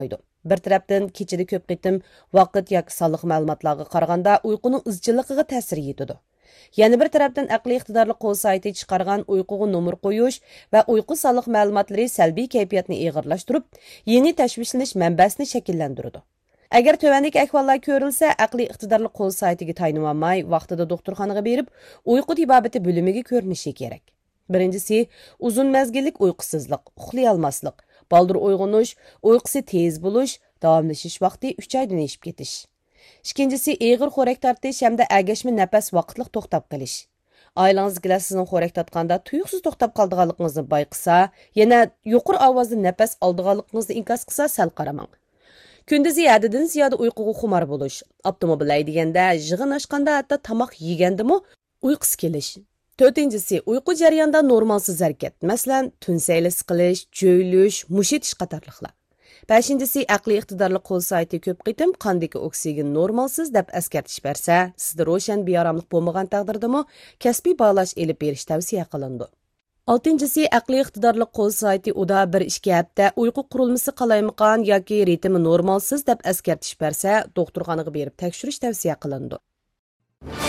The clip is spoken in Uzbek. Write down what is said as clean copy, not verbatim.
Bir tarafdan kechida ko'p qitim vaqt yoki sonliq ma'lumotlarga qaraganda uyquning izchilligiga ta'sir yetadi. Yana bir tarafdan aqliy iqtidorli qo'l sayti chiqargan uyquga nomer qo'yish va uyqu sonliq ma'lumotlari salbiy kayfiyatni ig'irlashtirib, yangi tashvishlanish manbasini shakllantiradi. Agar tövəndəki əhvallar görülsə, aqliy iqtidorli qo'l saytiga tayinolmay, vaqtida doktorxonaga berib, uyqu tibabati bölümüge görünüşü kerak. Birincisi, uzun mezgillik uyqusizlik, uxlay olmaslik, baldır uyg'onish, uyqusi tez bo'lish, davomlashish vaqti 3 oydan eshib ketish. İkincisi, ig'ir xo'rak tortish hamda agashma nafas vaqtliq to'xtab qolish. Oilangizdagilar sizning xo'rak tortganda tuyuqsiz to'xtab qoldiganligingizni bayqasa, yana yuqori ovozda nafas oldiganligingizni inkos qilsa, sal qaramang. Kunduzi haddidan ziyoda uyquga xumor bo'lish, avtomobil haydaganda, yig'in ochganda, hatto tomoq yegandimi uyqusi kelish. To'rtinchisi, uyqu jarayonida normalsiz harakat, masalan, tun saylasi qilish, jo'ylish, mush etish qatorliqlar. Beshinchisi, aqliy iqtidorli qo'l sayti ko'p qitim qondagi oksigen normalsiz deb eskartish bersa, sizda ro'shan beoromlik bo'lmagan taqdirdami kasbiy baholash elib berish tavsiya qilindi. Altıncısı, aqliy iqtidorli qo'l sayti uda 1-2 hafta uyqu qurilmasi qalaymaqan yoki ritmi normalsiz deb eskartish bersa, doktorxonaga berib tekshirish tavsiya qilindi.